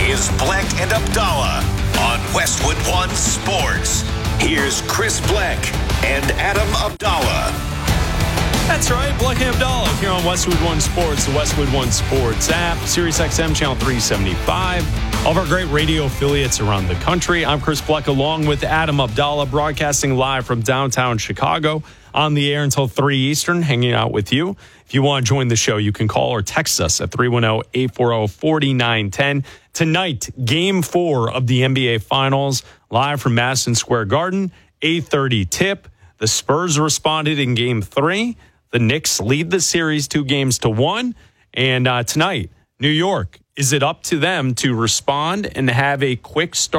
is Bleck and Abdallah on Westwood One Sports. Here's Chris Bleck and Adam Abdallah. That's right, Bleck and Abdallah here on Westwood One Sports, the Westwood One Sports app, Sirius XM channel 375. All of our great radio affiliates around the country. I'm Chris Bleck along with Adam Abdallah, broadcasting live from downtown Chicago, on the air until 3 Eastern, hanging out with you. If you want to join the show, you can call or text us at 310-840-4910. Tonight, Game 4 of the NBA Finals, live from Madison Square Garden, 8:30 tip. The Spurs responded in Game 3. The Knicks lead the series 2-1. And tonight, New York, is it up to them to respond and have a quick start?